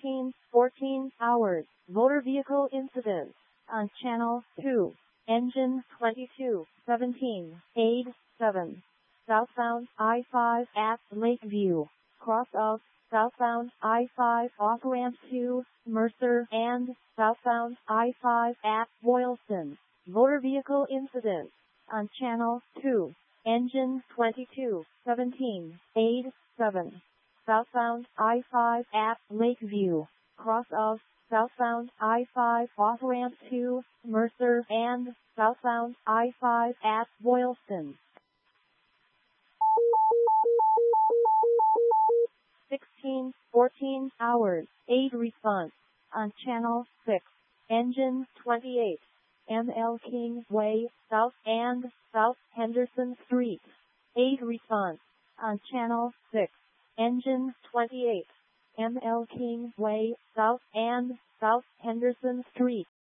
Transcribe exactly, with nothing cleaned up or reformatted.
sixteen fourteen hours, motor vehicle incident on channel two, engine twenty-two seventeen, aid seven, southbound I five at Lakeview, cross of southbound I five off ramp to Mercer and southbound I five at Boylston, motor vehicle incident on channel two, engine twenty-two seventeen, aid seven, southbound I five at Lakeview, cross of southbound I five off ramp to Mercer and southbound I five at Boylston. sixteen fourteen hours, aid response on channel six, engine twenty-eight, M L King Way South and South Henderson Street, aid response on channel six, engine twenty-eight, M L King Way South and South Henderson Street.